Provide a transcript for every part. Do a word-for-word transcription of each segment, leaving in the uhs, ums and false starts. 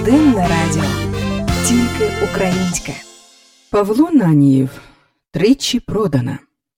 Родинне радіо. Тільки українське. Павло Нанієв. Тричі продана.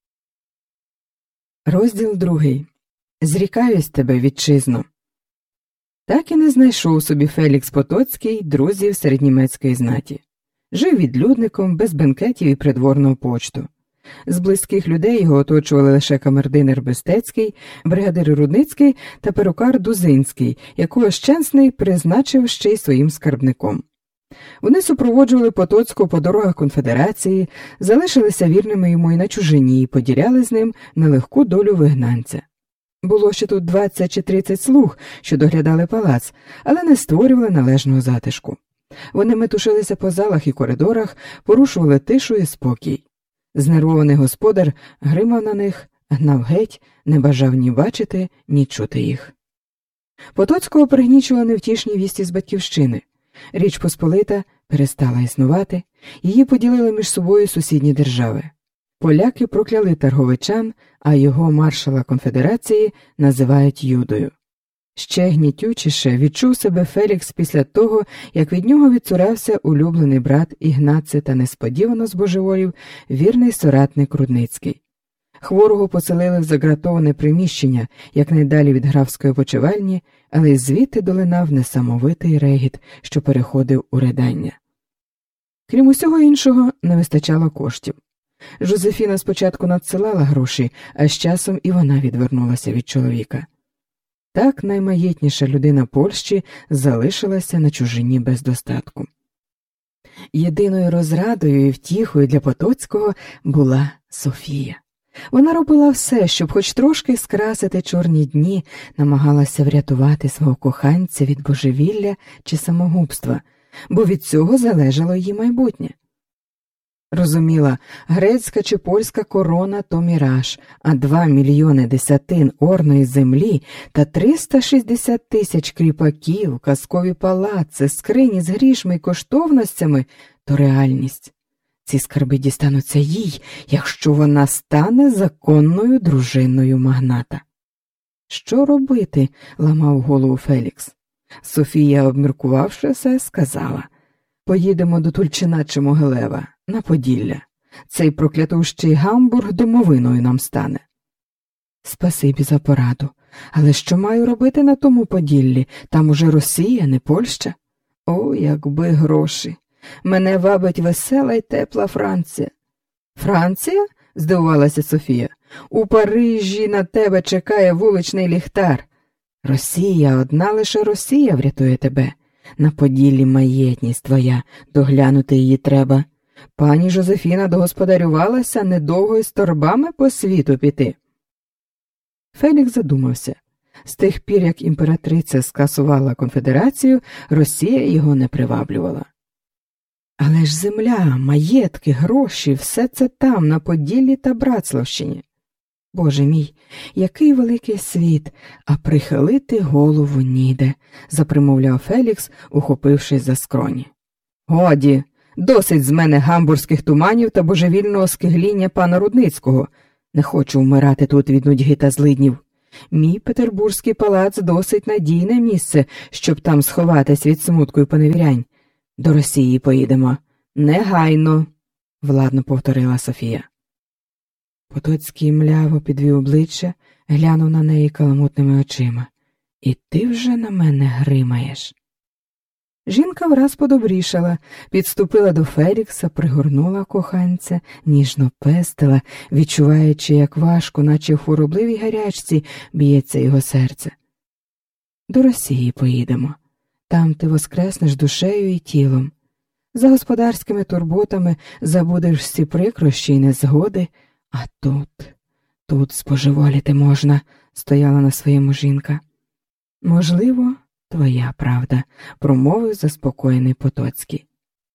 Розділ другий. Зрікаюсь тебе, вітчизно. Так і не знайшов собі Фелікс Потоцький друзів серед німецької знаті. Жив відлюдником, без бенкетів і придворного почту. З близьких людей його оточували лише камердинер Бестецький, бригадир Рудницький та перукар Дузинський, якого Щенсний призначив ще й своїм скарбником. Вони супроводжували Потоцького по дорогах конфедерації, залишилися вірними йому і на чужині і поділяли з ним нелегку долю вигнанця. Було ще тут двадцять чи тридцять слуг, що доглядали палац, але не створювали належного затишку. Вони метушилися по залах і коридорах, порушували тишу і спокій. Знервований господар гримав на них, гнав геть, не бажав ні бачити, ні чути їх. Потоцького пригнічували невтішні вісті з батьківщини. Річ Посполита перестала існувати, її поділили між собою сусідні держави. Поляки прокляли Тарговичан, а його маршала конфедерації називають Юдою. Ще гнітючіше відчув себе Фелікс після того, як від нього відцурався улюблений брат Ігнаци та несподівано збожеволів вірний соратник Рудницький. Хворого поселили в загратоване приміщення, якнайдалі від графської почивальні, але й звідти долинав несамовитий регіт, що переходив у ридання. Крім усього іншого, не вистачало коштів. Жозефіна спочатку надсилала гроші, а з часом і вона відвернулася від чоловіка. Так наймаєтніша людина Польщі залишилася на чужині без достатку. Єдиною розрадою і втіхою для Потоцького була Софія. Вона робила все, щоб хоч трошки скрасити чорні дні, намагалася врятувати свого коханця від божевілля чи самогубства, бо від цього залежало її майбутнє. Розуміла, грецька чи польська корона – то міраж, а два мільйони десятин орної землі та триста шістдесят тисяч кріпаків, казкові палаци, скрині з грішми й коштовностями – то реальність. Ці скарби дістануться їй, якщо вона стане законною дружиною магната. Що робити? – ламав голову Фелікс. Софія, обміркувавши все, сказала: «Поїдемо до Тульчина чи Могилева, на Поділля. Цей проклятущий Гамбург домовиною нам стане». «Спасибі за пораду. Але що маю робити на тому Поділлі? Там уже Росія, не Польща. О, якби гроші! Мене вабить весела й тепла Франція». «Франція?» – здивувалася Софія. «У Парижі на тебе чекає вуличний ліхтар. Росія, одна лише Росія врятує тебе. На Поділлі маєтність твоя, доглянути її треба. Пані Жозефіна догосподарювалася, недовго із торбами по світу піти». Фелікс задумався. З тих пір, як імператриця скасувала конфедерацію, Росія його не приваблювала. Але ж земля, маєтки, гроші – все це там, на Поділлі та Братславщині. Боже мій, який великий світ, а прихилити голову ніде, запримовляв Фелікс, ухопившись за скроні. Годі, досить з мене гамбурзьких туманів та божевільного скигління пана Рудницького. Не хочу вмирати тут від нудьги та злиднів. Мій петербурзький палац досить надійне місце, щоб там сховатись від смутку і поневірянь. До Росії поїдемо. Негайно, владно повторила Софія. Потоцький мляво підвів обличчя, глянув на неї каламутними очима. «І ти вже на мене гримаєш?» Жінка враз подобрішала, підступила до Фелікса, пригорнула коханця, ніжно пестила, відчуваючи, як важко, наче в хворобливій гарячці, б'ється його серце. «До Росії поїдемо. Там ти воскреснеш душею і тілом. За господарськими турботами забудеш всі прикрощі й незгоди, а тут, тут споживоліти можна», – стояла на своєму жінка. «Можливо, твоя правда», – промовив заспокоєний Потоцький.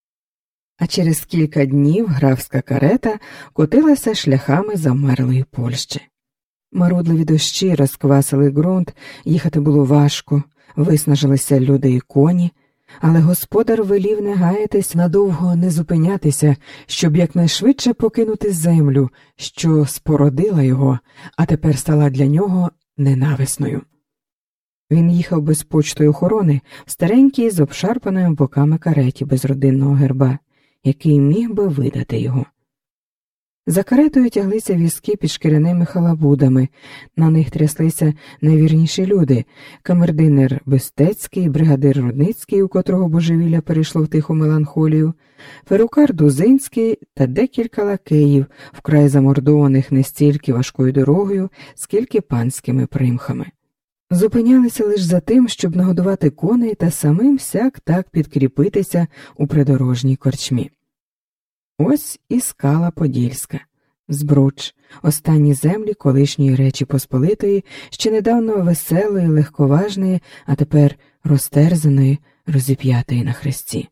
А через кілька днів графська карета котилася шляхами замерлої Польщі. Марудливі дощі розквасили ґрунт, їхати було важко, виснажилися люди і коні, але господар велів не гаятись, надовго не зупинятися, щоб якнайшвидше покинути землю, що спородила його, а тепер стала для нього ненависною. Він їхав без почтої охорони в старенькій з обшарпаними боками кареті без родинного герба, який міг би видати його. За каретою тяглися візки під шкіряними халабудами, на них тряслися найвірніші люди – камердинер Бестецький, бригадир Рудницький, у котрого божевілля перейшло в тиху меланхолію, перукар Дузинський та декілька лакеїв, вкрай замордованих не стільки важкою дорогою, скільки панськими примхами. Зупинялися лише за тим, щоб нагодувати коней та самим сяк-так підкріпитися у придорожній корчмі. Ось і скала Подільська, Збруч, останні землі колишньої Речі Посполитої, ще недавно веселої, легковажної, а тепер розтерзаної, розіп'ятої на хресті.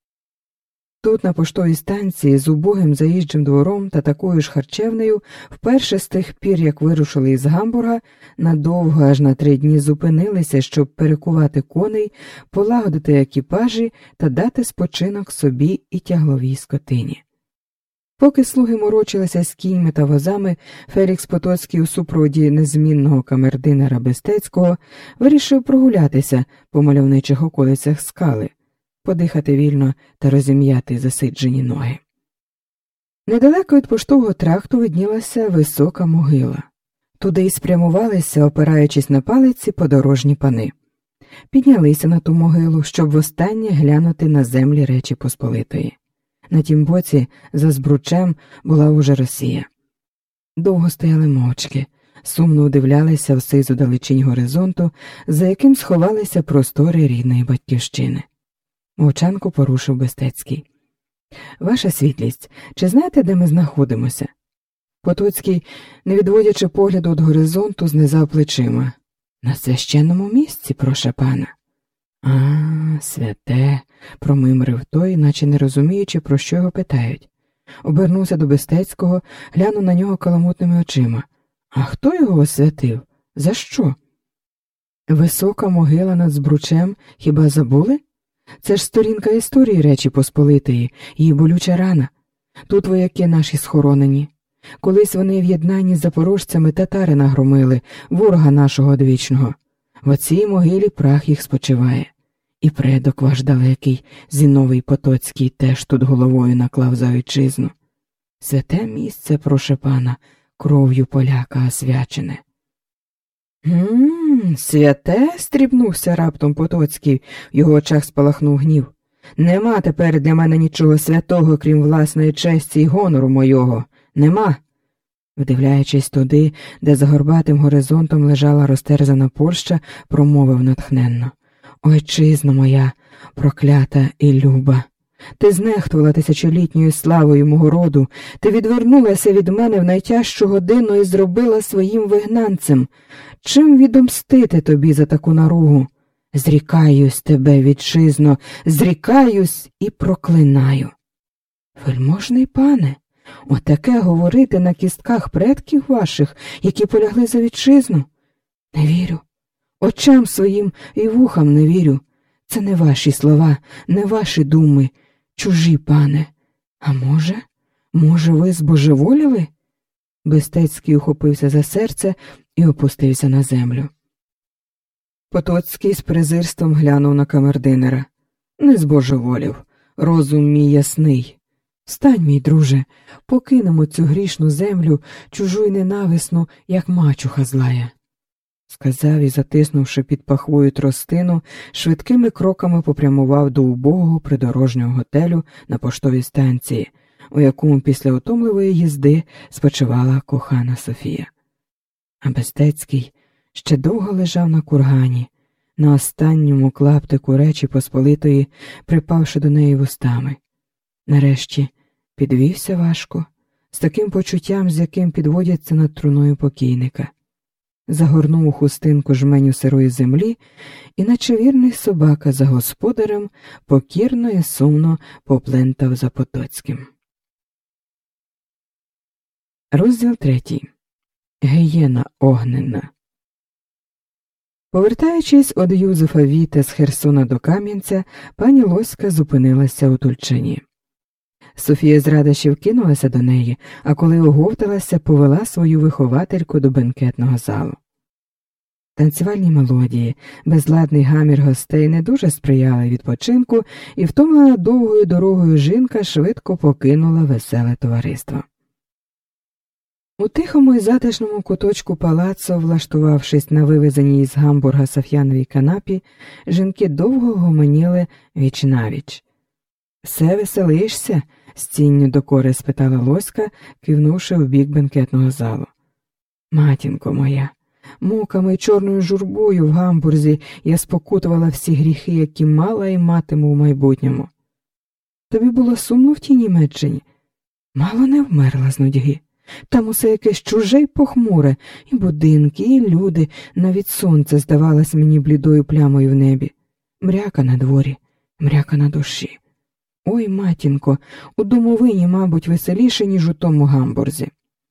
Тут, на поштовій станції, з убогим заїжджим двором та такою ж харчевнею, вперше з тих пір, як вирушили із Гамбурга, надовго аж на три дні зупинилися, щоб перекувати коней, полагодити екіпажі та дати спочинок собі і тягловій скотині. Поки слуги морочилися з кіньми та возами, Фелікс Потоцький у супроводі незмінного камердинера Бестецького вирішив прогулятися по мальовничих околицях скали, подихати вільно та розім'яти засиджені ноги. Недалеко від поштового тракту виднілася висока могила. Туди й спрямувалися, опираючись на палиці, подорожні пани. Піднялися на ту могилу, щоб востаннє глянути на землі Речі Посполитої. На тім боці, за Збручем, була уже Росія. Довго стояли мовчки, сумно удивлялися в сизу далечінь горизонту, за яким сховалися простори рідної батьківщини. Мовчанку порушив Бестецький. «Ваша світлість, чи знаєте, де ми знаходимося?» Потоцький, не відводячи погляду від горизонту, знизав плечима. «На священному місці, проша пана». «А, святе», – промимрив той, наче не розуміючи, про що його питають. Обернувся до Бестецького, глянув на нього каламутними очима. «А хто його освятив? За що?» «Висока могила над Збручем, хіба забули? Це ж сторінка історії Речі Посполитої, її болюча рана. Тут вояки наші схоронені. Колись вони в єднанні з запорожцями татари нагромили, ворога нашого одвічного. В оцій могилі прах їх спочиває. І предок ваш далекий, Зіновій Потоцький, теж тут головою наклав за вітчизну. Святе місце, проше пана, кров'ю поляка освячене». «Гм, святе?» – стрібнувся раптом Потоцький, в його очах спалахнув гнів. «Нема тепер для мене нічого святого, крім власної честі й гонору мойого. Нема». Вдивляючись туди, де за горбатим горизонтом лежала розтерзана Польща, промовив натхненно. «Ойчизно моя, проклята і люба! Ти знехтувала тисячолітньою славою мого роду, ти відвернулася від мене в найтяжчу годину і зробила своїм вигнанцем. Чим відомстити тобі за таку наругу? Зрікаюсь тебе, вітчизно, зрікаюсь і проклинаю». «Вельможний пане, отаке говорити на кістках предків ваших, які полягли за вітчизну? Не вірю. Очам своїм і вухам не вірю. Це не ваші слова, не ваші думи. Чужі, пане. А може, може, ви збожеволіли?» Бестецький ухопився за серце і опустився на землю. Потоцький з презирством глянув на камердинера. «Не збожеволів. Розум мій ясний. Встань, мій друже, покинемо цю грішну землю, чужу й ненависну, як мачуха злая», – сказав і, затиснувши під пахвою тростину, швидкими кроками попрямував до убогого придорожнього готелю на поштовій станції, у якому після утомливої їзди спочивала кохана Софія. А Бестецький ще довго лежав на кургані, на останньому клаптику Речі Посполитої, припавши до неї вустами. Нарешті підвівся важко, з таким почуттям, з яким підводяться над труною покійника. Загорнув у хустинку жменю сирої землі і, наче вірний собака за господарем, покірно і сумно поплентав за Потоцьким. Розділ третій. Гієна огненна. Повертаючись од Юзефа Віта з Херсона до Кам'янця, пані Лоська зупинилася у Тульчині. Софія з радощів кинулася до неї, а коли оговталася, повела свою виховательку до бенкетного залу. Танцювальні мелодії, безладний гамір гостей не дуже сприяли відпочинку, і втомлена довгою дорогою жінка швидко покинула веселе товариство. У тихому і затишному куточку палацу, влаштувавшись на вивезеній із Гамбурга саф'яновій канапі, жінки довго гомоніли віч-навіч. «Все веселишся?» – з цінню докори спитала Лоська, кивнувши в бік бенкетного залу. «Матінко моя, муками й чорною журбою в Гамбурзі я спокутувала всі гріхи, які мала і матиму в майбутньому. Тобі було сумно в тій Німеччині? Мало не вмерла з нудьги. Там усе якесь чуже й похмуре, і будинки, і люди, навіть сонце здавалось мені блідою плямою в небі. Мряка на дворі, мряка на душі. Ой, матінко, у домовині, мабуть, веселіше, ніж у тому Гамбурзі».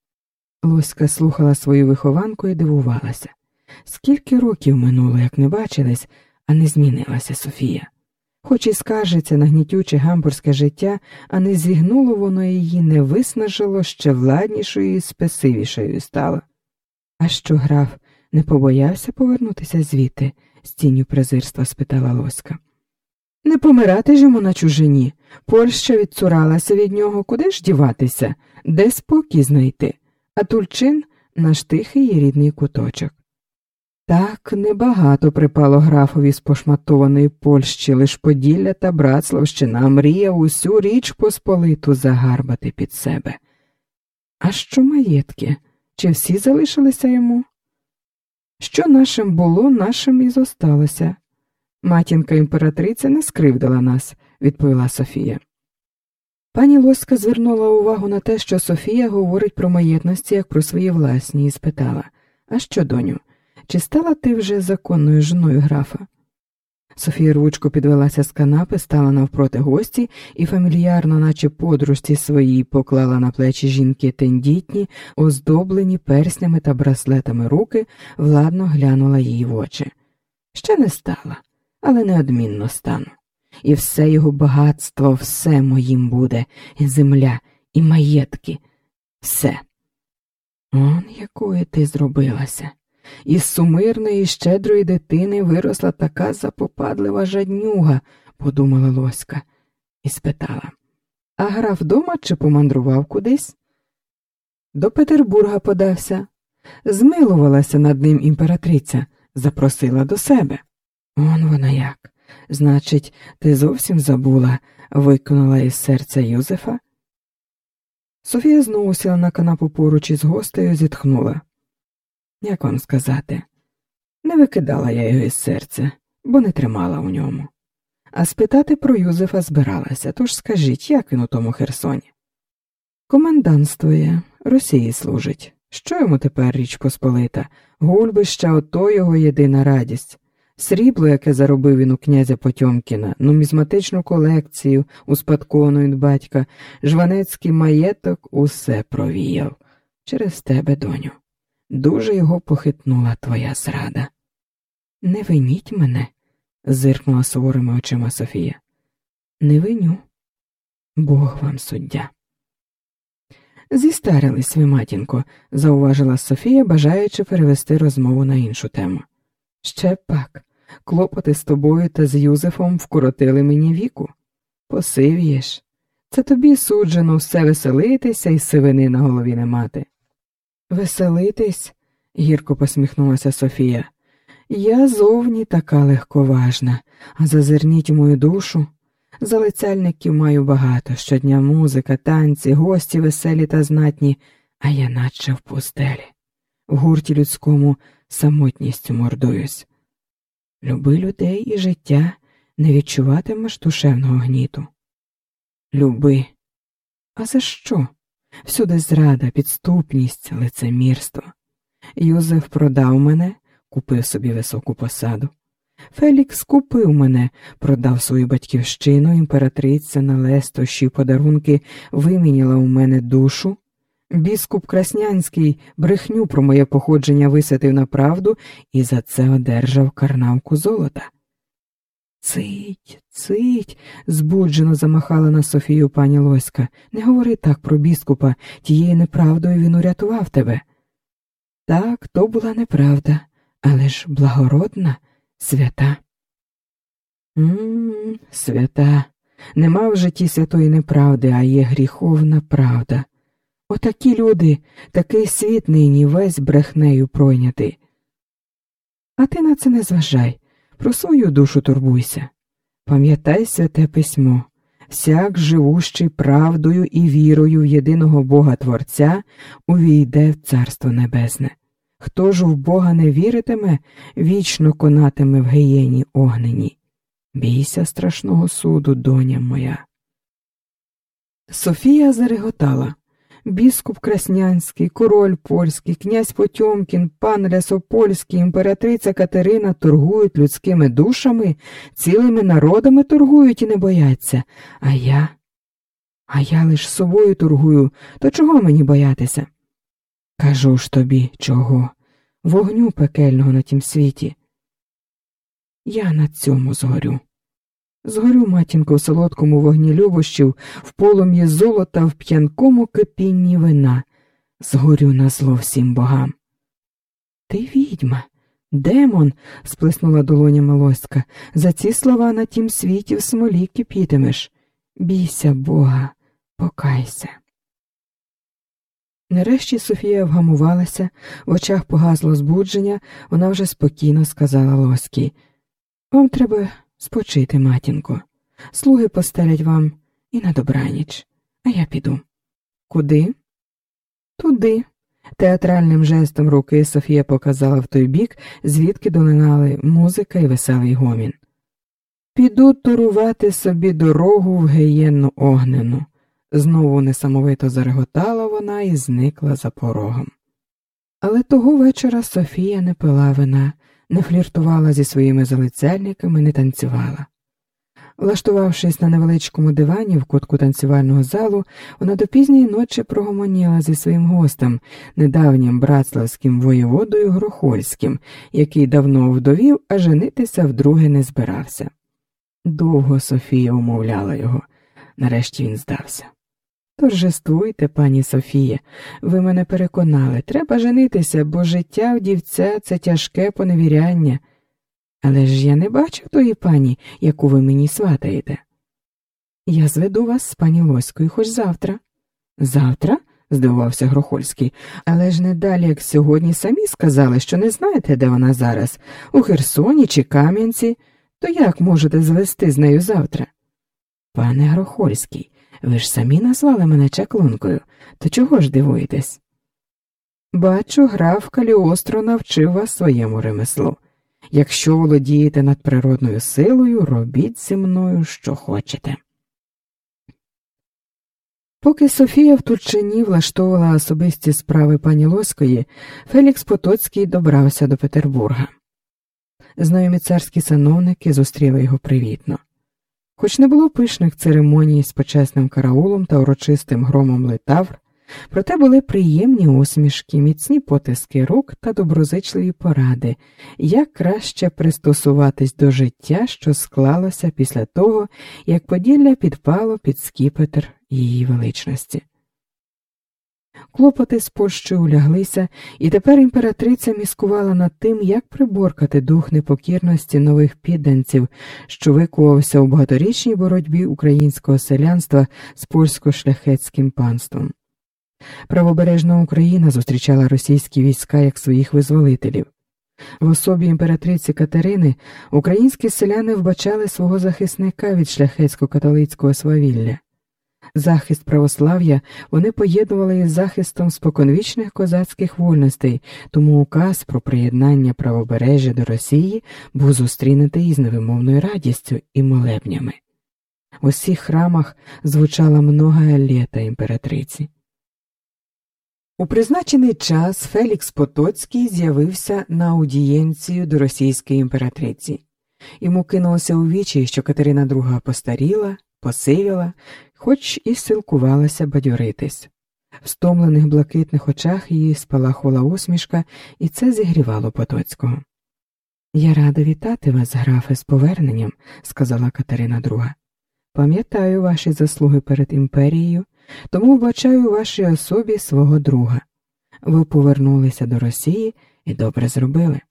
Лоська слухала свою вихованку і дивувалася. Скільки років минуло, як не бачились, а не змінилася Софія. Хоч і скаржиться на гнітюче гамбурзьке життя, а не зігнуло воно її, не виснажило, ще владнішою і спесивішою стало. «А що, граф, не побоявся повернутися звідти?» – з тінню презирства спитала Лоська. «Не помирати ж йому на чужині. Польща відцуралася від нього, куди ж діватися, де спокій знайти, а Тульчин – наш тихий і рідний куточок». Так небагато припало графові з пошматованої Польщі, лиш Поділля та Братславщина мріяв усю Річ Посполиту загарбати під себе. А що маєтки? Чи всі залишилися йому? Що нашим було, нашим і зосталося. Матінка імператриця не скривдила нас, відповіла Софія. Пані Лоська звернула увагу на те, що Софія говорить про маєтності, як про свої власні, і спитала: «А що, доню, чи стала ти вже законною жоною графа?» Софія рвучко підвелася з канапи, стала навпроти гості і фамільярно, наче подружці своїй, поклала на плечі жінки тендітні, оздоблені перснями та браслетами руки, владно глянула їй в очі. «Ще не стала, але неодмінно стану. І все його багатство, все моїм буде, і земля, і маєтки, все». «Он якою ти зробилася! Із сумирної, щедрої дитини виросла така запопадлива жаднюга», – подумала Лоська і спитала: «А граф дома чи помандрував кудись?» «До Петербурга подався. Змилувалася над ним імператриця, запросила до себе». «Он вона як! Значить, ти зовсім забула?» – викинула із серця Юзефа. Софія знову сіла на канапу поруч із гостею і зітхнула. «Як вам сказати? Не викидала я його із серця, бо не тримала у ньому. А спитати про Юзефа збиралася, тож скажіть, як він у тому Херсоні?» «Комендантствує, Росії служить. Що йому тепер Річ Посполита? Гульбища, ото його єдина радість. Срібло, яке заробив він у князя Потьомкіна, нумізматичну колекцію, успадковану від батька, жванецький маєток – усе провіяв. Через тебе, доню. Дуже його похитнула твоя зрада». «Не виніть мене», – зиркнула суворими очима Софія. «Не виню. Бог вам суддя». «Зістарились ви, матінко», – зауважила Софія, бажаючи перевести розмову на іншу тему. «Ще пак, клопоти з тобою та з Юзефом вкоротили мені віку. Посивієш. Це тобі суджено все веселитися і сивини на голові не мати». «Веселитись?» – гірко посміхнулася Софія. «Я зовні така легковажна, а зазирніть у мою душу. Залицяльників маю багато, щодня музика, танці, гості веселі та знатні, а я наче в пустелі. В гурті людському самотністю мордуюсь. Люби людей і життя, не відчуватимеш душевного гніту. Люби. А за що? Всюди зрада, підступність, лицемірство. Юзеф продав мене, купив собі високу посаду. Фелікс купив мене, продав свою батьківщину, імператриця на лестощі подарунки виміняла у мене душу. Біскуп Краснянський брехню про моє походження висвятив на правду і за це одержав карнавку золота». «Цить, цить», – збуджено замахала на Софію пані Лоська. «Не говори так про біскупа, тією неправдою він урятував тебе». «Так, то була неправда, але ж благородна, свята. Ммм, свята. Нема в житті святої неправди, а є гріховна правда. Отакі люди, такий світ нині весь брехнею пройнятий. А ти на це не зважай, про свою душу турбуйся. Пам'ятай святе письмо. Всяк, живущий правдою і вірою в єдиного Бога Творця, увійде в Царство Небесне. Хто ж в Бога не віритиме, вічно конатиме в гієні огненій. Бійся страшного суду, доня моя. Софія зареготала. Біскуп Краснянський, король польський, князь Потьомкін, пан Лясопольський, імператриця Катерина торгують людськими душами, цілими народами торгують і не бояться. А я? А я лиш собою торгую, то чого мені боятися? Кажу ж тобі, чого? Вогню пекельного на тім світі. Я на цьому згорю. Згорю, матінко, в солодкому вогні любощів, в полум'ї золота, в п'янкому кипінні вина. Згорю на зло всім богам. Ти відьма, демон, сплеснула долонями Лоська, за ці слова на тім світі в смолі кипітимеш. Бійся Бога, покайся. Нарешті Софія вгамувалася, в очах погасло збудження, вона вже спокійно сказала Лоській: вам треба спочити, матінко. Слуги постелять вам і на добраніч. А я піду. Куди? Туди. Театральним жестом руки Софія показала в той бік, звідки долинали музика і веселий гомін. Піду турувати собі дорогу в гієнну огнену. Знову несамовито зареготала вона і зникла за порогом. Але того вечора Софія не пила вина, не фліртувала зі своїми залицяльниками, не танцювала. Влаштувавшись на невеличкому дивані в кутку танцювального залу, вона до пізньої ночі прогомоніла зі своїм гостем, недавнім братславським воєводою Грохольським, який давно вдовів, а женитися вдруге не збирався. Довго Софія умовляла його. Нарешті він здався. Торжествуйте, пані Софія, ви мене переконали, треба женитися, бо життя вдівця – це тяжке поневіряння. Але ж я не бачив тої пані, яку ви мені сватаєте. Я зведу вас з пані Лоською хоч завтра. Завтра? Здивувався Грохольський. Але ж не далі, як сьогодні, самі сказали, що не знаєте, де вона зараз, у Херсоні чи Кам'янці. То як можете звести з нею завтра? Пане Грохольський, ви ж самі назвали мене чаклункою, то чого ж дивуєтесь? Бачу, граф Каліостро навчив вас своєму ремеслу. Якщо володієте надприродною силою, робіть зі мною, що хочете. Поки Софія в Турчині влаштовувала особисті справи пані Лоської, Фелікс Потоцький добрався до Петербурга. Знайомі царські сановники зустріли його привітно. Хоч не було пишних церемоній з почесним караулом та урочистим громом литавр, проте були приємні усмішки, міцні потиски рук та доброзичливі поради, як краще пристосуватись до життя, що склалося після того, як Поділля підпало під скіпетр її величності. Клопоти з Польщею уляглися, і тепер імператриця міскувала над тим, як приборкати дух непокірності нових підданців, що викувався у багаторічній боротьбі українського селянства з польсько-шляхетським панством. Правобережна Україна зустрічала російські війська як своїх визволителів. В особі імператриці Катерини українські селяни вбачали свого захисника від шляхетсько-католицького свавілля. Захист православ'я вони поєднували із захистом споконвічних козацьких вольностей, тому указ про приєднання правобережжя до Росії був зустрінутий із невимовною радістю і молебнями. В усіх храмах звучала многая лєта імператриці. У призначений час Фелікс Потоцький з'явився на аудієнцію до російської імператриці. Йому кинулося у вічі, що Катерина друга постаріла, посивіла, хоч і силкувалася бадьоритись. В стомлених блакитних очах її спалахувала усмішка, і це зігрівало Потоцького. «Я рада вітати вас, графе, з поверненням», – сказала Катерина друга. «Пам'ятаю ваші заслуги перед імперією, тому вбачаю у вашій особі свого друга. Ви повернулися до Росії і добре зробили.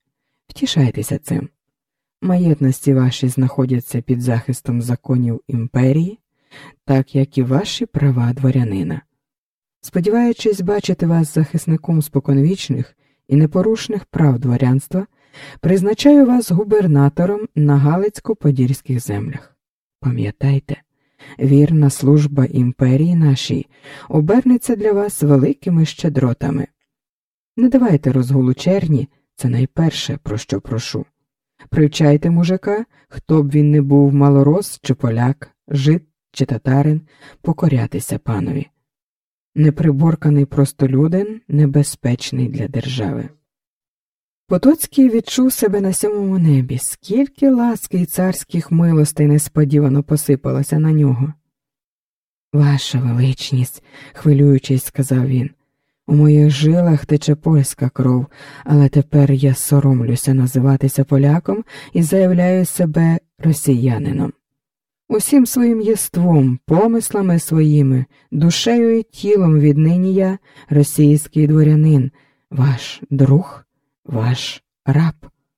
Втішайтеся цим. Маєтності ваші знаходяться під захистом законів імперії, так як і ваші права дворянина. Сподіваючись бачити вас захисником споконвічних і непорушних прав дворянства, призначаю вас губернатором на Галицько-Подільських землях. Пам'ятайте, вірна служба імперії нашій обернеться для вас великими щедротами. Не давайте розгулу черні, це найперше, про що прошу. Привчайте мужика, хто б він не був, малорос чи поляк, жид чи татарин, покорятися панові. Неприборканий простолюдин небезпечний для держави. Потоцький відчув себе на сьомому небі, скільки ласки й царських милостей несподівано посипалося на нього. «Ваша величність», – хвилюючись, сказав він, – «у моїх жилах тече польська кров, але тепер я соромлюся називатися поляком і заявляю себе росіянином. Усім своїм єством, помислами своїми, душею і тілом віднині я російський дворянин, ваш друг, ваш раб».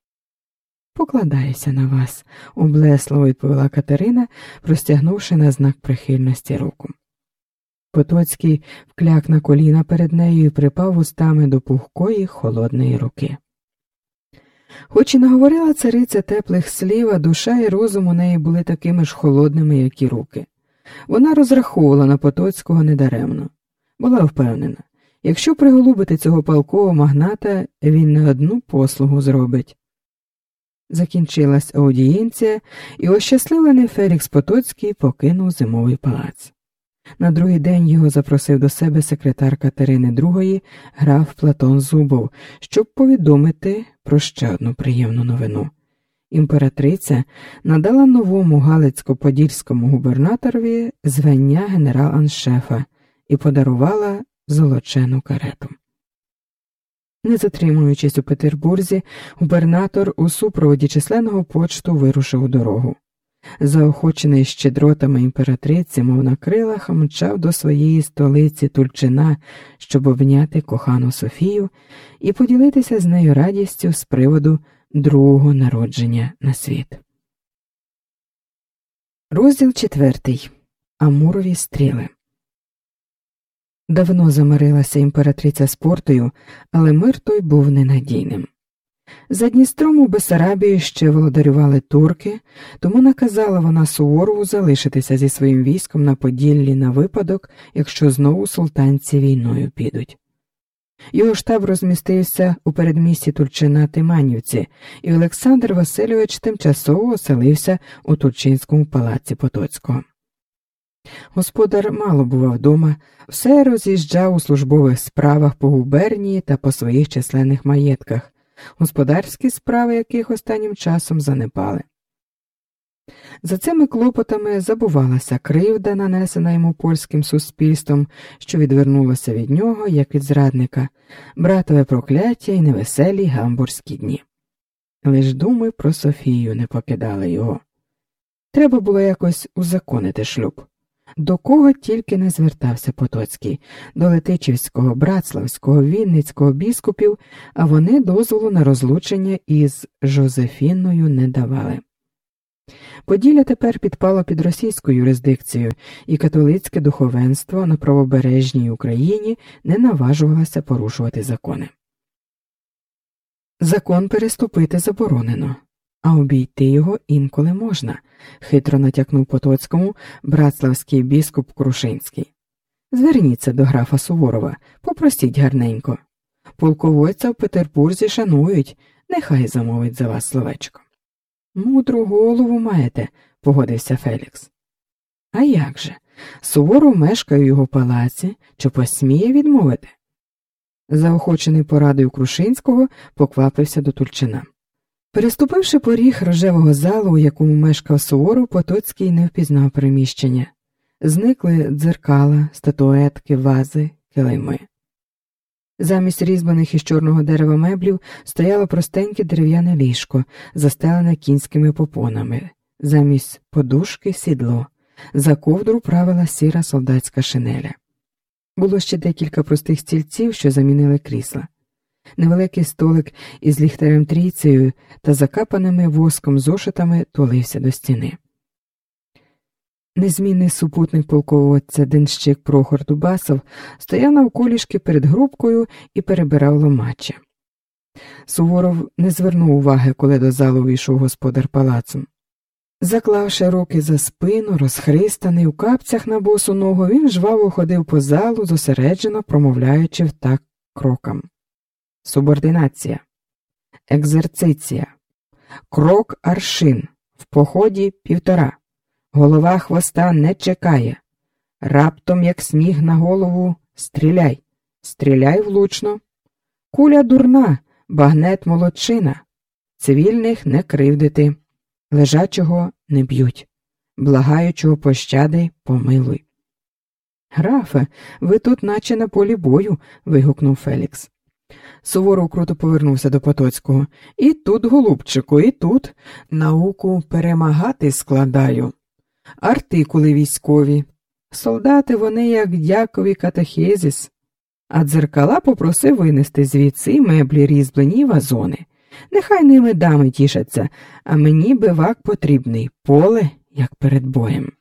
«Покладаюся на вас», – облесливо відповіла Катерина, простягнувши на знак прихильності руку. Потоцький вкляк на коліна перед нею і припав устами до пухкої холодної руки. Хоч і наговорила цариця теплих слів, а душа і розум у неї були такими ж холодними, як і руки. Вона розраховувала на Потоцького недаремно. Була впевнена, якщо приголубити цього палкого магната, він не одну послугу зробить. Закінчилась аудієнція, і ощасливлений Фелікс Потоцький покинув Зимовий палац. На другий день його запросив до себе секретар Катерини другої, граф Платон Зубов, щоб повідомити про ще одну приємну новину. Імператриця надала новому Галицько-Подільському губернаторові звання генерал-аншефа і подарувала золочену карету. Не затримуючись у Петербурзі, губернатор у супроводі численного почту вирушив у дорогу. Заохочений щедротами імператриці, мов на крилах, мчав до своєї столиці Тульчина, щоб обняти кохану Софію і поділитися з нею радістю з приводу другого народження на світ. Розділ четвертий. Амурові стріли. Давно замирилася імператриця з Портою, але мир той був ненадійним. За Дністром у Бессарабії ще володарювали турки, тому наказала вона Суворову залишитися зі своїм військом на Поділлі на випадок, якщо знову султанці війною підуть. Його штаб розмістився у передмісті Тульчина Тиманівці, і Олександр Васильович тимчасово оселився у Тульчинському палаці Потоцького. Господар мало бував вдома, все роз'їжджав у службових справах по губернії та по своїх численних маєтках, господарські справи яких останнім часом занепали. За цими клопотами забувалася кривда, нанесена йому польським суспільством, що відвернулося від нього, як від зрадника, братове прокляття і невеселі гамбурзькі дні. Лиш думи про Софію не покидали його. Треба було якось узаконити шлюб. До кого тільки не звертався Потоцький, до Летичівського, Братславського, Вінницького біскупів, а вони дозволу на розлучення із Жозефіною не давали. Поділля тепер підпало під російську юрисдикцію, і католицьке духовенство на правобережній Україні не наважувалося порушувати закони. Закон переступити заборонено, а обійти його інколи можна, хитро натякнув Потоцькому братславський біскуп Крушинський. Зверніться до графа Суворова, попросіть гарненько. Полководця в Петербурзі шанують, нехай замовить за вас словечко. Мудру голову маєте, погодився Фелікс. А як же? Суворов мешкає у його палаці, чи посміє відмовити? Заохочений порадою Крушинського, поквапився до Тульчина. Переступивши поріг рожевого залу, у якому мешкав Суворов, Потоцький не впізнав приміщення. Зникли дзеркала, статуетки, вази, килими. Замість різьбаних із чорного дерева меблів стояло простеньке дерев'яне ліжко, застелене кінськими попонами, замість подушки – сідло, за ковдру правила сіра солдатська шинеля. Було ще декілька простих стільців, що замінили крісла. Невеликий столик із ліхтарем трійцею та закапаними воском зошитами тулився до стіни. Незмінний супутник полководця денщик Прохор Дубасов стояв навколішки перед грубкою і перебирав ломача. Суворов не звернув уваги, коли до залу війшов господар палацу. Заклавши руки за спину, розхристаний у капцях на босу ногу, він жваво ходив по залу, зосереджено промовляючи в такт крокам. Субординація, екзерциція, крок аршин, в поході півтора, голова хвоста не чекає, раптом, як сніг на голову, стріляй, стріляй влучно, куля дурна, багнет молодчина, цивільних не кривдити, лежачого не б'ють, благаючого пощади помилуй. Графе, ви тут наче на полі бою, вигукнув Фелікс. Суворов круто повернувся до Потоцького. І тут, голубчику, і тут науку перемагати складаю. Артикули військові. Солдати вони як дякові катехезіс. А дзеркала попросив винести звідси меблі різьблені й вазони. Нехай ними дами тішаться, а мені бивак потрібний, поле, як перед боєм.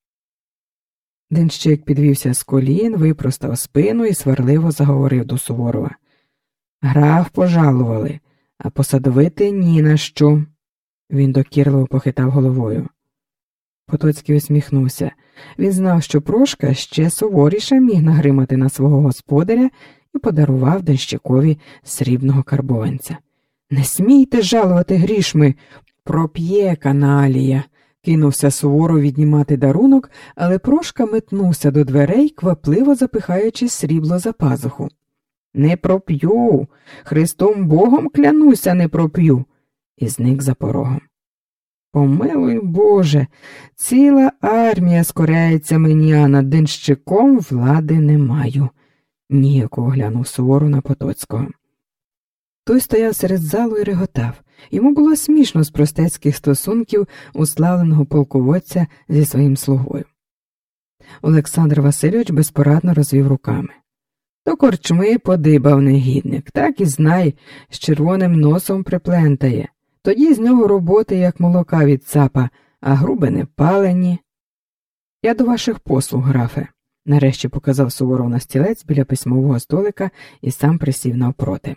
Денщик підвівся з колін, випростав спину і сварливо заговорив до Суворова. Граф пожалували, а посадовити ні на що. Він докірливо похитав головою. Потоцький усміхнувся. Він знав, що Прошка ще суворіше міг нагримати на свого господаря і подарував денщикові срібного карбованця. Не смійте жалувати грішми, проп'є каналія. Кинувся Суворов віднімати дарунок, але Прошка метнувся до дверей, квапливо запихаючи срібло за пазуху. Не проп'ю, Христом Богом клянуся, не проп'ю, і зник за порогом. Помилуй, Боже, ціла армія скоряється мені, а над денщиком влади не маю, ніяко оглянув Суворов на Потоцького. Той стояв серед залу і реготав. Йому було смішно з простецьких стосунків уславленого полководця зі своїм слугою. Олександр Васильович безпорадно розвів руками. До корчми подибав негідник, так і знай, з червоним носом приплентає. Тоді з нього роботи, як молока від цапа, а груби не палені. Я до ваших послуг, графе, нарешті показав Суворов на стілець біля письмового столика і сам присів навпроти.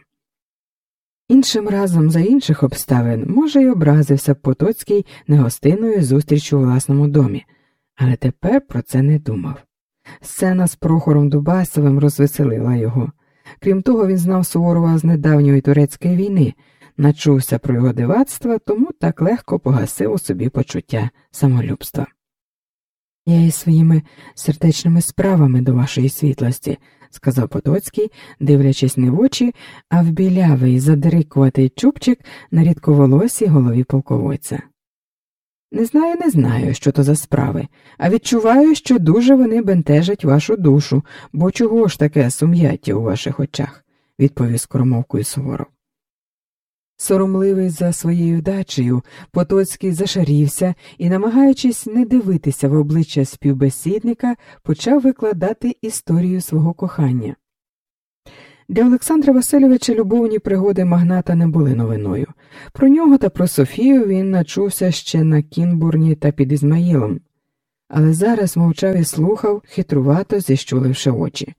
Іншим разом, за інших обставин, може, й образився б Потоцький негостинною зустрічю у власному домі, але тепер про це не думав. Сцена з Прохором Дубасовим розвеселила його. Крім того, він знав Суворова з недавньої турецької війни, начувся про його дивацтва, тому так легко погасив у собі почуття самолюбства. «Я із своїми сердечними справами до вашої світлості», – сказав Потоцький, дивлячись не в очі, а в білявий, задрикуватий чубчик на рідковолосій голові полководця. «Не знаю, не знаю, що то за справи, а відчуваю, що дуже вони бентежать вашу душу, бо чого ж таке сум'яття у ваших очах?» – відповів скоромовкою Суворов. Соромливий за своєю вдачею, Потоцький зашарівся і, намагаючись не дивитися в обличчя співбесідника, почав викладати історію свого кохання. Для Олександра Васильовича любовні пригоди магната не були новиною. Про нього та про Софію він начувся ще на Кінбурні та під Ізмаїлом. Але зараз мовчав і слухав, хитрувато зіщуливши очі.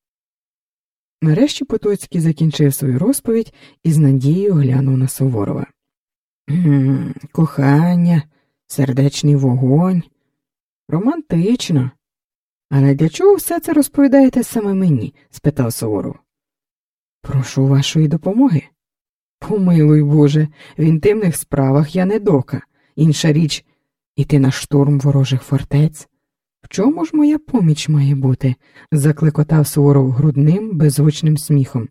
Нарешті Потоцький закінчив свою розповідь і з надією глянув на Суворова. «Гм, кохання, сердечний вогонь. Романтично. Але для чого все це розповідаєте саме мені?» – спитав Суворов. «Прошу вашої допомоги». «Помилуй, Боже, в інтимних справах я не дока. Інша річ – іти на штурм ворожих фортець. В чому ж моя поміч має бути?» – закликотав Суворов грудним, беззвучним сміхом.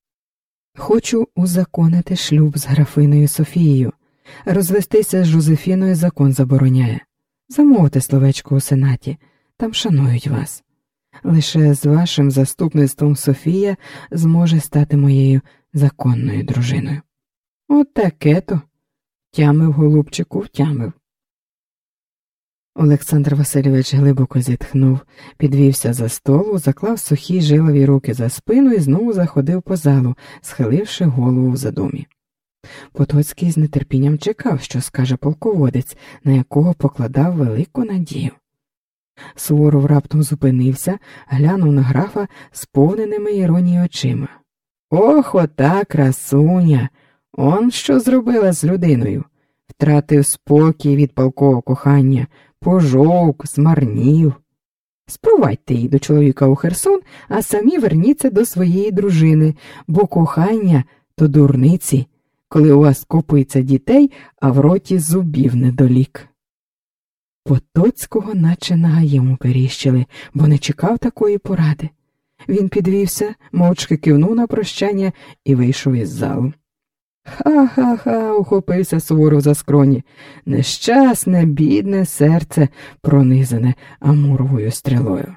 «Хочу узаконити шлюб з графиною Софією. Розвестися з Жозефіною закон забороняє. Замовте словечко у сенаті, там шанують вас. Лише з вашим заступництвом Софія зможе стати моєю законною дружиною». «От таке-то», – тямив, голубчику, втямив. Олександр Васильович глибоко зітхнув, підвівся за столу, заклав сухі жилові руки за спину і знову заходив по залу, схиливши голову в задумі. Потоцький з нетерпінням чекав, що скаже полководець, на якого покладав велику надію. Суворов раптом зупинився, глянув на графа сповненими іронії очима. «Ох, ота красуня! Он що зробила з людиною? Втратив спокій від палкого кохання, пожовк, змарнів. Спровадьте її до чоловіка у Херсон, а самі верніться до своєї дружини, бо кохання – то дурниці, коли у вас копується дітей, а в роті зубів недолік». Потоцького наче нагаєм уперіщили, бо не чекав такої поради. Він підвівся, мовчки кивнув на прощання і вийшов із залу. «Ха-ха-ха!» – ухопився Суворов за скроні. «Нещасне, бідне серце, пронизане амуровою стрілою».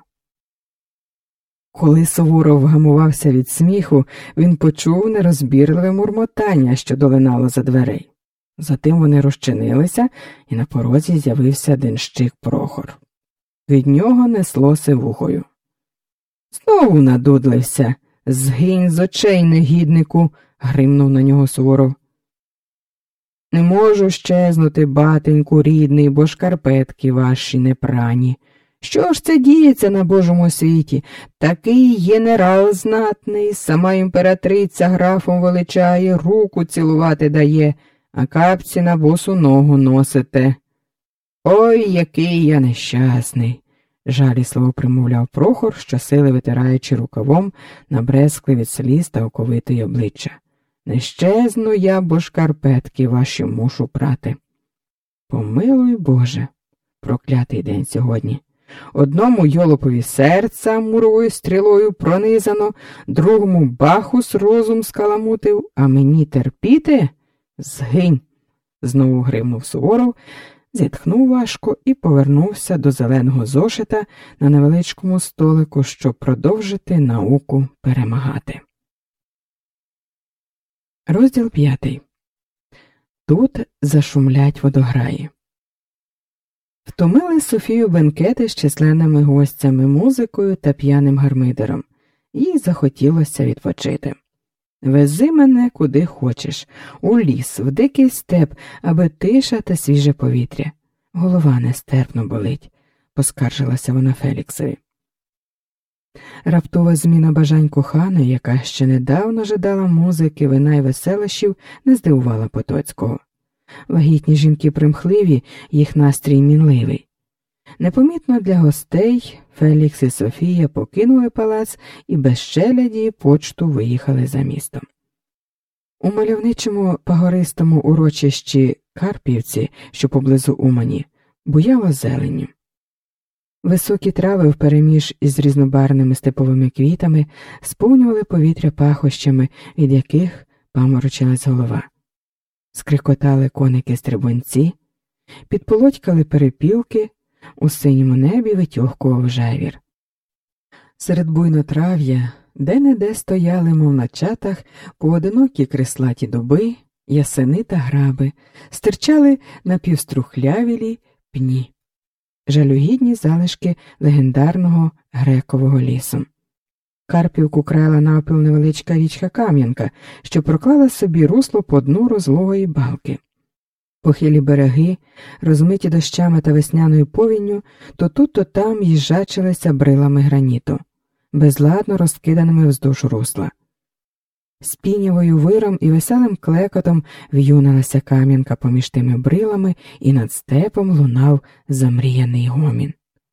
Коли Суворов вгамувався від сміху, він почув нерозбірливе мурмотання, що долинало за дверей. Затим вони розчинилися, і на порозі з'явився денщик Прохор. Від нього несло сивухою. «Знову надудлився! Згинь з очей, негіднику!» – гримнув на нього Суворов. «Не можу щезнути, батеньку рідний, бо шкарпетки ваші не прані. Що ж це діється на Божому світі? Такий генерал знатний, сама імператриця графом величає, руку цілувати дає, а капці на босу ногу носите. Ой, який я нещасний!» Жалісливо примовляв Прохор, щосили витираючи рукавом набрезкле від сліз та оковитої обличчя. «Не щезну я, бо шкарпетки ваші мушу прати». Помилуй Боже, проклятий день сьогодні. Одному йолопові серця муровою стрілою пронизано, другому бахус розум скаламутив, а мені терпіти? Згинь! Знову гримнув Суворов, зітхнув важко і повернувся до зеленого зошита на невеличкому столику, щоб продовжити науку перемагати. Розділ п'ятий. Тут зашумлять водограї. Втомили Софію бенкети з численними гостями, музикою та п'яним гармидером. Їй захотілося відпочити. «Вези мене куди хочеш, у ліс, в дикий степ, аби тиша та свіже повітря. Голова нестерпно болить», – поскаржилася вона Феліксові. Раптова зміна бажань коханої, яка ще недавно жадала музики, вина й веселощів, не здивувала Потоцького. Вагітні жінки примхливі, їх настрій мінливий. Непомітно для гостей Фелікс і Софія покинули палац і без челяді почту виїхали за містом. У мальовничому пагористому урочищі Карпівці, що поблизу Умані, буяло зеленню. Високі трави впереміж із різнобарвними степовими квітами сповнювали повітря пахощами, від яких паморочилась голова. Скрикотали коники-стрибунці, підполотькали перепілки, у синьому небі витьохкував жевір. Серед буйнотрав'я де-не-де стояли, мов на чатах, поодинокі крислаті дуби, ясени та граби, стирчали напівструхлявілі пні. Жалюгідні залишки легендарного грекового лісу. Карпівку крала навпіл невеличка річка Кам'янка, що проклала собі русло по дну розлогої балки. Похилі береги, розмиті дощами та весняною повінню, то тут, то там їжачилися брилами граніту, безладно розкиданими вздовж русла. З пінявою виром і веселим клекотом в'юналася Кам'янка поміж тими брилами, і над степом лунав замріяний гомін.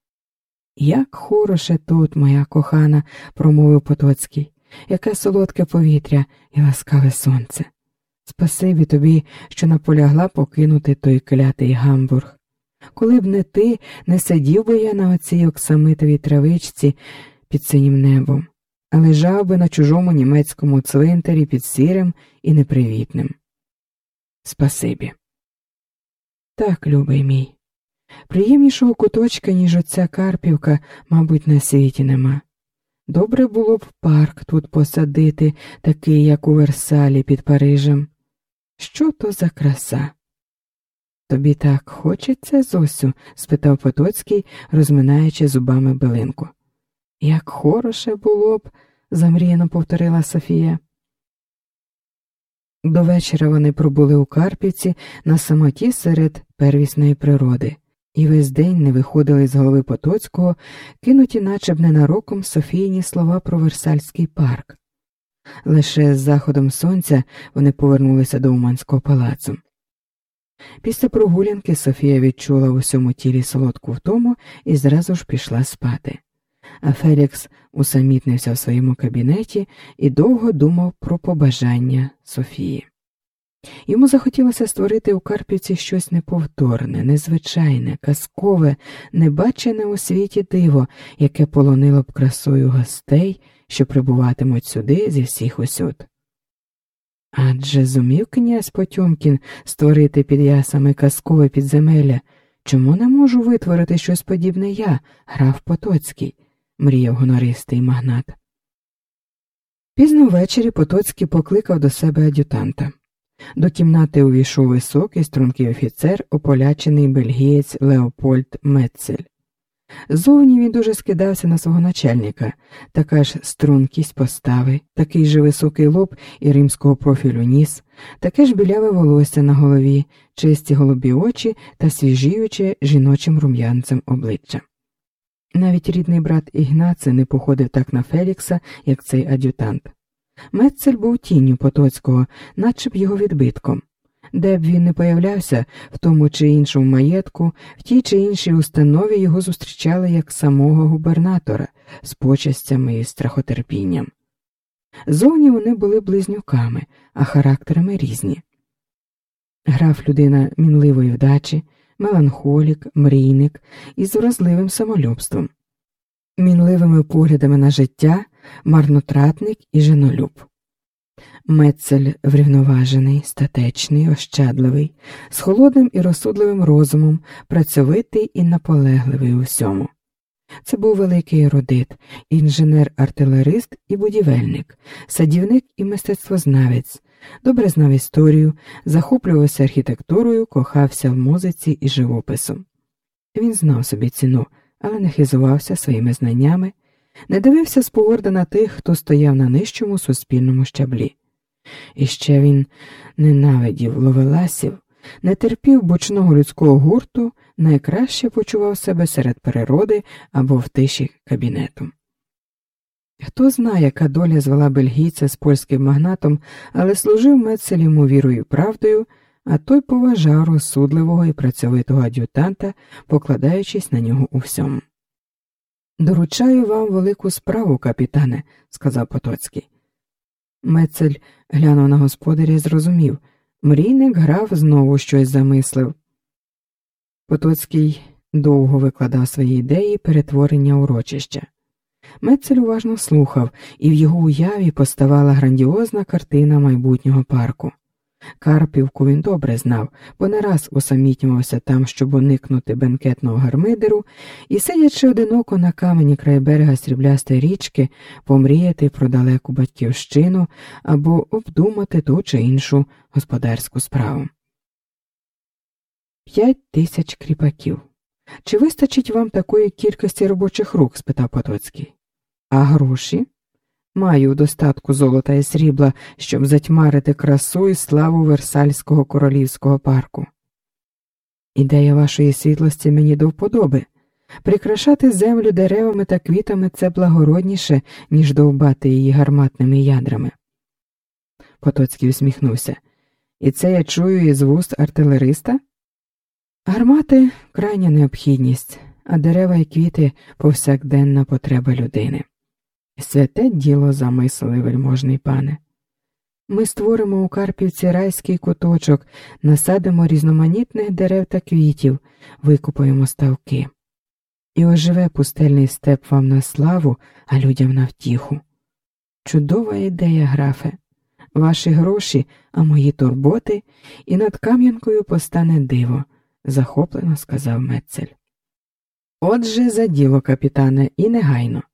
«Як хороше тут, моя кохана», – промовив Потоцький, – «яке солодке повітря і ласкаве сонце. Спасибі тобі, що наполягла покинути той клятий Гамбург. Коли б не ти, не сидів би я на оцій оксамитовій травичці під синім небом, а лежав би на чужому німецькому цвинтарі під сірим і непривітним. Спасибі». «Так, любий мій, приємнішого куточка, ніж оця Карпівка, мабуть, на світі нема. Добре було б парк тут посадити, такий, як у Версалі під Парижем. Що то за краса? Тобі так хочеться, Зосю? Спитав Потоцький, розминаючи зубами билинку. Як хороше було б, замріяно повторила Софія. До вечора вони пробули у Карпівці на самоті серед первісної природи, і весь день не виходили з голови Потоцького, кинуті наче б ненароком Софійні слова про Версальський парк. Лише з заходом сонця вони повернулися до Уманського палацу. Після прогулянки Софія відчула в усьому тілі солодку втому і зразу ж пішла спати. А Фелікс усамітнився в своєму кабінеті і довго думав про побажання Софії. Йому захотілося створити у Карпівці щось неповторне, незвичайне, казкове, небачене у світі диво, яке полонило б красою гостей, що прибуватимуть сюди зі всіх усюд. Адже зумів князь Потьомкін створити під ясами казкове підземелля. Чому не можу витворити щось подібне я, граф Потоцький? Мріяв гонористий магнат. Пізно ввечері Потоцький покликав до себе ад'ютанта. До кімнати увійшов високий, стрункий офіцер, ополячений бельгієць Леопольд Метцель. Зовні він дуже скидався на свого начальника, така ж стрункість постави, такий же високий лоб і римського профілю ніс, таке ж біляве волосся на голові, чисті голубі очі та свіжіюче жіночим рум'янцем обличчя. Навіть рідний брат Ігнаций не походив так на Фелікса, як цей ад'ютант. Метцель був тінню Потоцького, наче б його відбитком. Де б він не появлявся, в тому чи іншому маєтку, в тій чи іншій установі його зустрічали як самого губернатора, з почестями і страхотерпінням. Зовні вони були близнюками, а характерами різні. Граф людина мінливої вдачі, меланхолік, мрійник із вразливим самолюбством, мінливими поглядами на життя, марнотратник і женолюб. Метцель врівноважений, статечний, ощадливий, з холодним і розсудливим розумом, працьовитий і наполегливий у всьому. Це був великий ерудит, інженер-артилерист і будівельник, садівник і мистецтвознавець, добре знав історію, захоплювався архітектурою, кохався в музиці і живопису. Він знав собі ціну, але не хизувався своїми знаннями, не дивився спогорда на тих, хто стояв на нижчому суспільному щаблі. І ще він ненавидів ловеласів, не терпів бочного людського гурту, найкраще почував себе серед природи або в тиші кабінету. Хто знає, яка доля звела бельгійця з польським магнатом, але служив Метцель йому вірою і правдою, а той поважав розсудливого і працьовитого ад'ютанта, покладаючись на нього у всьому. «Доручаю вам велику справу, капітане», – сказав Потоцький. Метцель глянув на господаря і зрозумів. Мрійник граф знову щось замислив. Потоцький довго викладав свої ідеї перетворення урочища. Метцель уважно слухав, і в його уяві поставала грандіозна картина майбутнього парку. Карпівку він добре знав, бо не раз усамітнювався там, щоб уникнути бенкетного гармидеру, і, сидячи одиноко на камені край берега сріблястої річки, помріяти про далеку батьківщину або обдумати ту чи іншу господарську справу. П'ять тисяч кріпаків. Чи вистачить вам такої кількості робочих рук? – спитав Потоцький. А гроші? Маю в достатку золота і срібла, щоб затьмарити красу і славу Версальського королівського парку. Ідея вашої світлості мені до вподоби. Прикрашати землю деревами та квітами – це благородніше, ніж довбати її гарматними ядрами. Потоцький усміхнувся. І це я чую із вуст артилериста? Гармати – крайня необхідність, а дерева і квіти – повсякденна потреба людини. Святе діло замислили, вельможний пане. Ми створимо у Карпівці райський куточок, насадимо різноманітних дерев та квітів, викупаємо ставки. І оживе пустельний степ вам на славу, а людям на втіху. Чудова ідея, графе. Ваші гроші, а мої турботи, і над Кам'янкою постане диво, захоплено сказав Метцель. Отже, за діло, капітане, і негайно.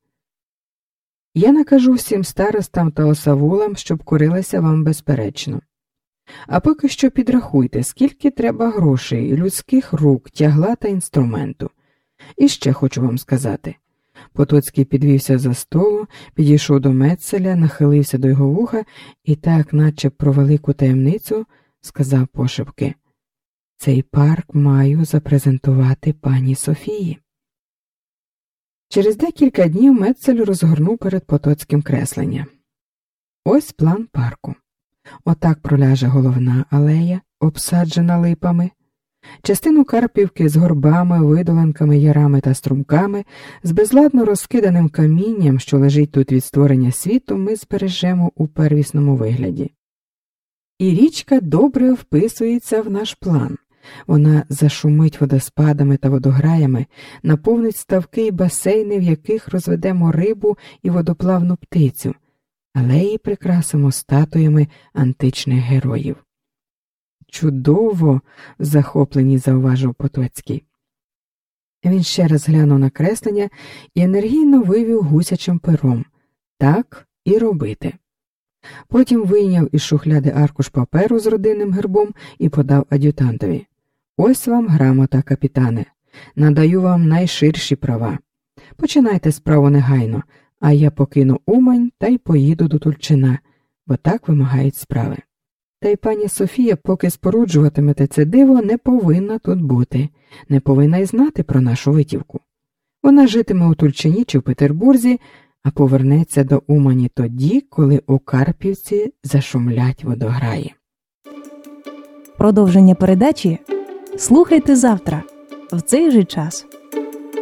Я накажу всім старостам та осавулам, щоб корилися вам безперечно. А поки що підрахуйте, скільки треба грошей, людських рук, тягла та інструменту. І ще хочу вам сказати. Потоцький підвівся за столу, підійшов до Метцеля, нахилився до його вуха і так, наче про велику таємницю, сказав пошепки: «Цей парк маю запрезентувати пані Софії». Через декілька днів Метцель розгорнув перед Потоцьким креслення. Ось план парку. Отак проляже головна алея, обсаджена липами. Частину Карпівки з горбами, видолинками, ярами та струмками, з безладно розкиданим камінням, що лежить тут від створення світу, ми збережемо у первісному вигляді. І річка добре вписується в наш план. Вона зашумить водоспадами та водограями, наповнить ставки і басейни, в яких розведемо рибу і водоплавну птицю, алеї прикрасимо статуями античних героїв. «Чудово!» – в захопленні зауважив Потоцький. Він ще раз глянув на креслення і енергійно вивів гусячим пером. Так і робити. Потім вийняв із шухляди аркуш паперу з родинним гербом і подав ад'ютантові. «Ось вам грамота, капітане. Надаю вам найширші права. Починайте справу негайно, а я покину Умань та й поїду до Тульчина, бо так вимагають справи. Та й пані Софія, поки споруджуватимете це диво, не повинна тут бути, не повинна й знати про нашу витівку. Вона житиме у Тульчині чи в Петербурзі, а повернеться до Умані тоді, коли у Карпівці зашумлять водограї». Продовження передачі слухайте завтра в цей же час.